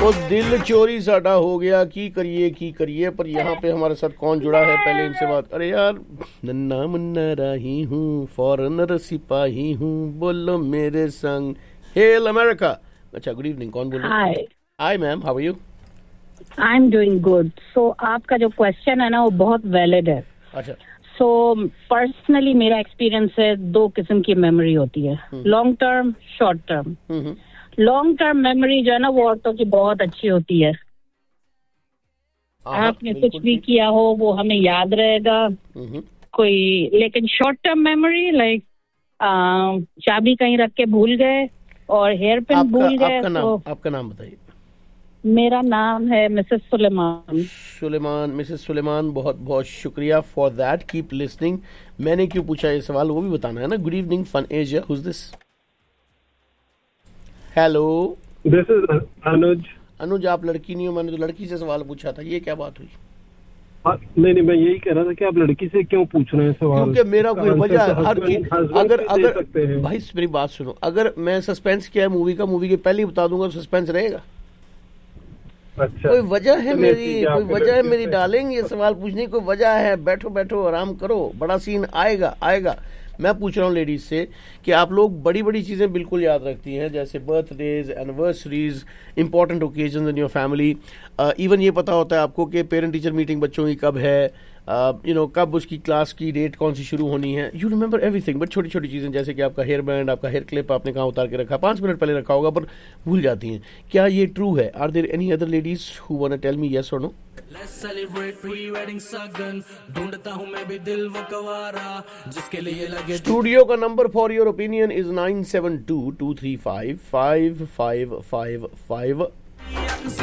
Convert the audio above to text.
वो दिल चोरी साडा हो गया की करिए। पर यहाँ पे हमारे साथ कौन जुड़ा है, पहले इनसे बात। अरे यार, नन्ना मुन्ना राही हूँ, फॉरेनर सिपाही हूँ, बोलो मेरे संग हेल अमेरिका। अच्छा, गुड इवनिंग, कौन बोल रहे हैं? Hi ma'am, how are you? I am doing good. सो आपका जो क्वेश्चन है ना वो बहुत वैलिड है। अच्छा। सो पर्सनली मेरा एक्सपीरियंस है, दो किस्म की मेमोरी होती है, long term, short term. Long term memory जो है ना वो औरतों की बहुत अच्छी होती है। आपने कुछ भी किया हो वो हमें याद रहेगा कोई। लेकिन शॉर्ट टर्म मेमोरी लाइक चाबी कहीं रख के भूल गए और हेयर पिन भूल गए। आपका नाम बताइए। मेरा नाम है मिसेस सुलेमान। मिसेस सुलेमान, बहुत बहुत शुक्रिया फॉर दैट, कीप लिसनिंग। मैंने क्यों पूछा ये सवाल वो भी बताना है ना। Good evening fun Asia, who's this? Hello, this is अनुज, आप लड़की नहीं हो, मैंने तो लड़की से सवाल पूछा था, ये क्या बात हुई? नहीं, मैं यही कह रहा था कि आप लड़की से क्यों पूछ रहे हैं सवाल? क्योंकि मेरा कोई वजह है हर चीज। अगर भाई मेरी बात सुनो, अगर मैं सस्पेंस किया है मूवी का, मूवी के पहले ही बता दूंगा तो सस्पेंस रहेगा। अच्छा, कोई वजह है मेरी डार्लिंग ये सवाल पूछने की कोई वजह है? बैठो आराम करो, बड़ा सीन आएगा। मैं पूछ रहा हूँ लेडीज से कि आप लोग बड़ी बड़ी चीजें बिल्कुल याद रखती हैं, जैसे birthdays, anniversaries, important occasion in your family. Even ये पता होता है आपको कि पेरेंट टीचर मीटिंग बच्चों की कब है, कब उसकी क्लास की डेट कौन सी शुरू होनी है। यू रिमेंबर एवरीथिंग, बट छोटी छोटी चीजें जैसे कि आपका हेयर बैंड, आपका हेयर क्लिप आपने कहाँ उतार के रखा, 5 मिनट पहले रखा होगा पर भूल जाती हैं। क्या ये ट्रू है? Are there any other ladies who want to tell me yes और नो? Let's celebrate pre-wedding सगन, ढूंढता हूँ मैं भी दिल वो कवारा जिसके लिए लगे। स्टूडियो का number for your opinion is 9722355555।